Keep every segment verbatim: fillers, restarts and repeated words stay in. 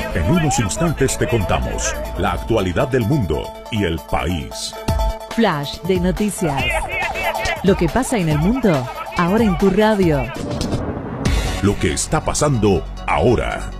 En unos instantes te contamos la actualidad del mundo y el país. Flash de noticias. Lo que pasa en el mundo, ahora en tu radio. Lo que está pasando ahora.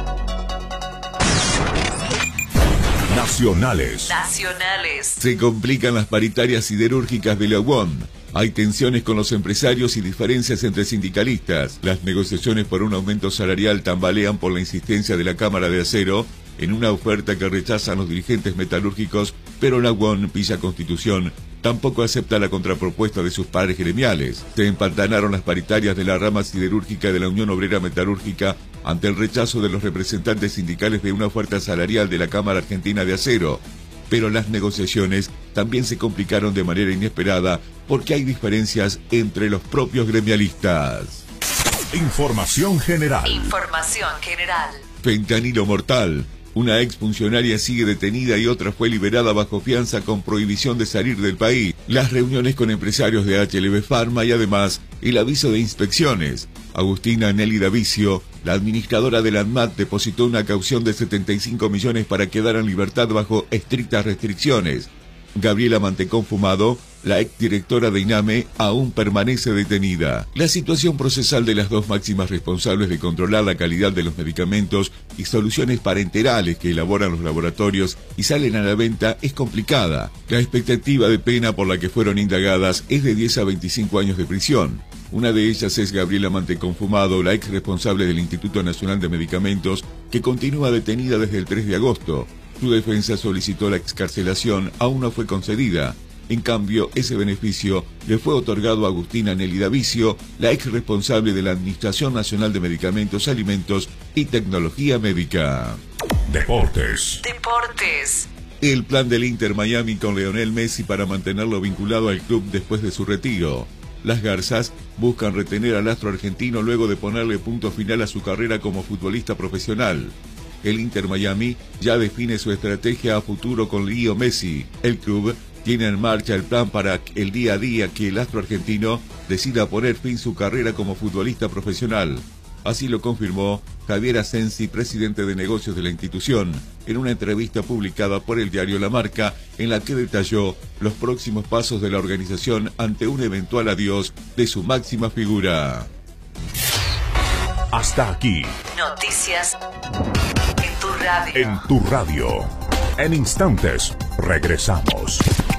Nacionales. Nacionales. Se complican las paritarias siderúrgicas de la U O M. Hay tensiones con los empresarios y diferencias entre sindicalistas. Las negociaciones por un aumento salarial tambalean por la insistencia de la Cámara de Acero en una oferta que rechazan los dirigentes metalúrgicos, pero la U O M, Villa Constitución, tampoco acepta la contrapropuesta de sus pares gremiales. Se empantanaron las paritarias de la rama siderúrgica de la Unión Obrera Metalúrgica ante el rechazo de los representantes sindicales de una oferta salarial de la Cámara Argentina de Acero. Pero las negociaciones también se complicaron de manera inesperada porque hay diferencias entre los propios gremialistas. Información general. Información general. Fentanilo mortal. Una exfuncionaria sigue detenida y otra fue liberada bajo fianza con prohibición de salir del país. Las reuniones con empresarios de H L B Pharma y además el aviso de inspecciones. Agustina Nelly Davicio, la administradora del ANMAT, depositó una caución de setenta y cinco millones para quedar en libertad bajo estrictas restricciones. Gabriela Mantecón Fumado, la exdirectora de INAME, aún permanece detenida. La situación procesal de las dos máximas responsables de controlar la calidad de los medicamentos y soluciones parenterales que elaboran los laboratorios y salen a la venta es complicada. La expectativa de pena por la que fueron indagadas es de diez a veinticinco años de prisión. Una de ellas es Gabriela Mantecón Fumado, la ex responsable del Instituto Nacional de Medicamentos, que continúa detenida desde el tres de agosto. Su defensa solicitó la excarcelación, aún no fue concedida. En cambio, ese beneficio le fue otorgado a Agustina Nelly Davicio, la ex responsable de la Administración Nacional de Medicamentos, Alimentos y Tecnología Médica. Deportes. Deportes. El plan del Inter Miami con Lionel Messi para mantenerlo vinculado al club después de su retiro. Las Garzas buscan retener al astro argentino luego de ponerle punto final a su carrera como futbolista profesional. El Inter Miami ya define su estrategia a futuro con Leo Messi. El club tiene en marcha el plan para el día a día que el astro argentino decida poner fin a su carrera como futbolista profesional. Así lo confirmó Javier Asensi, presidente de negocios de la institución, en una entrevista publicada por el diario La Marca, en la que detalló los próximos pasos de la organización ante un eventual adiós de su máxima figura. Hasta aquí. Noticias en tu radio. En tu radio. En instantes, regresamos.